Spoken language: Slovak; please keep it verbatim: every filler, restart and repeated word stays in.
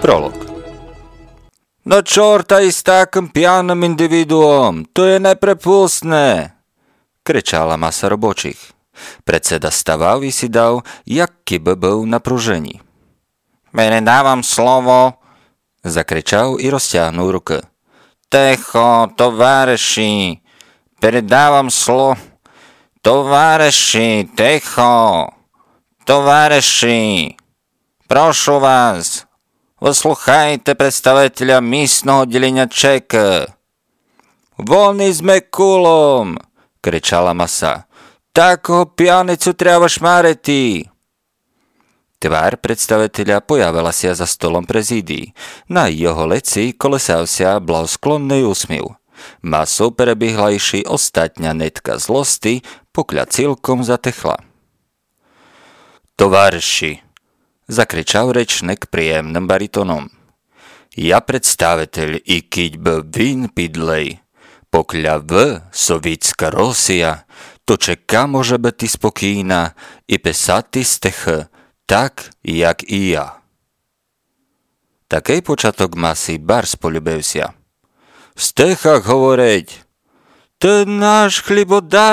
Prolog. No čorta i s takým pijaным individuom, to je neprepustné, kričala masa robočích. Predseda staval i si dal, jaký by bol na pružení. Predávam slovo, zakričal i rozťahnul ruku. Techo, tovareši, predávam slovo. Tovareši, techo, tovareši, prošu vás, posluchajte predstaviteľa místneho oddelenia ČK. Voľný sme kulom, kričala masa. Takého pijanicu treba šmareti. Tvár predstaviteľa pojavila sa za stolom prezídii. Na jeho leci kolesal sa blahosklonný úsmiv. Masou prebihlajší ostatňa netka zlosti, pokľa cilkom zatechla. Tovarši, zakričal rečnek príjemným baritónom. Ja predstaviteľ, i keď by vin pidlej, pokľa v sovietská Rosia, to čeká môže byť spokojná i pesati stech, tak, jak i ja. Takej počiatok masy bar spolubivся. V stechách hovoriť, ten náš chlibodár